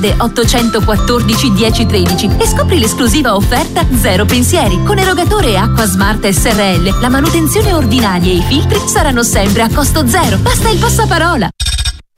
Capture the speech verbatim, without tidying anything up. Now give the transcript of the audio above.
verde ottocentoquattordici dieci tredici e scopri l'esclusiva offerta Zero Pensieri. Con erogatore Acqua Smart S R L la manutenzione ordinaria e i filtri saranno sempre a costo zero. Basta il passaparola.